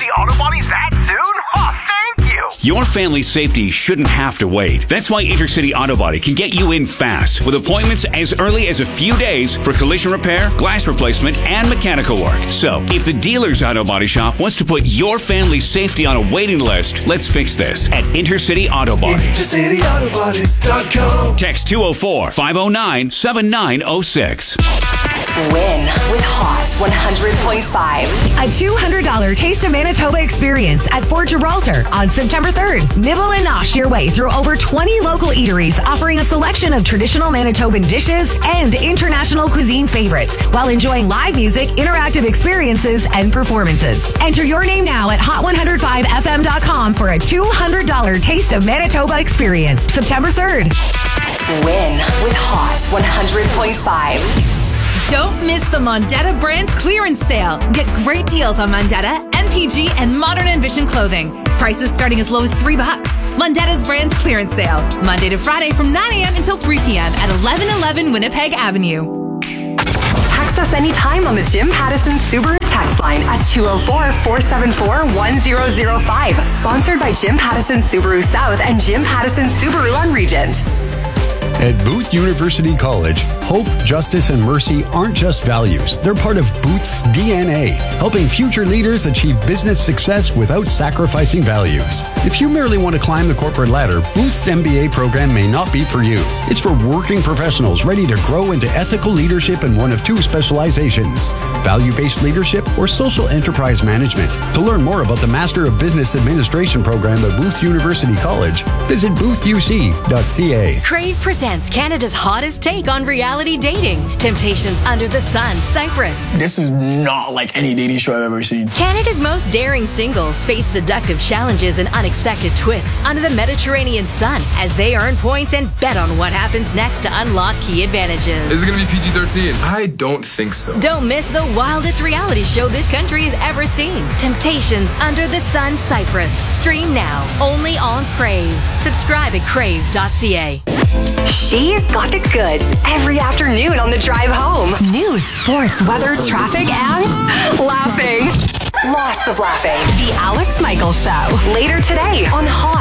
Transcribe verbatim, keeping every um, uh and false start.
Intercity Auto Body that soon? Oh, thank you. Your family's safety shouldn't have to wait. That's why Intercity Auto Body can get you in fast with appointments as early as a few days for collision repair, glass replacement, and mechanical work. So, if the dealer's auto body shop wants to put your family's safety on a waiting list, let's fix this at Intercity Auto Body. Intercity Auto Body dot com. Text two oh four, five oh nine, seven nine oh six. Win with Hot one hundred point five. A two hundred dollars Taste of Manitoba experience at Fort Gibraltar on September third. Nibble and nosh your way through over twenty local eateries offering a selection of traditional Manitoban dishes and international cuisine favorites while enjoying live music, interactive experiences, and performances. Enter your name now at hot one oh five f m dot com for a two hundred dollars Taste of Manitoba experience September third. Win with Hot one hundred point five. Don't miss the Mondetta Brands clearance sale. Get great deals on Mondetta, M P G, and Modern Ambition clothing. Prices starting as low as three bucks. Mondetta's Brands clearance sale, Monday to Friday from nine a.m. until three p.m. at eleven eleven Winnipeg Avenue. Text us anytime on the Jim Pattison Subaru text line at two oh four, four seven four, one oh oh five. Sponsored by Jim Pattison Subaru South and Jim Pattison Subaru on Regent. At Booth University College, hope, justice, and mercy aren't just values. They're part of Booth's D N A, helping future leaders achieve business success without sacrificing values. If you merely want to climb the corporate ladder, Booth's M B A program may not be for you. It's for working professionals ready to grow into ethical leadership in one of two specializations, value-based leadership or social enterprise management. To learn more about the Master of Business Administration program at Booth University College, visit booth u c dot c a. Crave presents Canada's hottest take on reality dating. Temptations Under the Sun, Cyprus. This is not like any dating show I've ever seen. Canada's most daring singles face seductive challenges and unexpected twists under the Mediterranean sun as they earn points and bet on what happens next to unlock key advantages. Is it going to be P G thirteen? I don't think so. Don't miss the wildest reality show this country has ever seen. Temptations Under the Sun, Cyprus. Stream now, only on Crave. Subscribe at crave dot c a. She's got the goods every afternoon on the drive home. News, sports, weather, traffic, and laughing. Lots of laughing. The Alex Michaels Show. Later today on Hot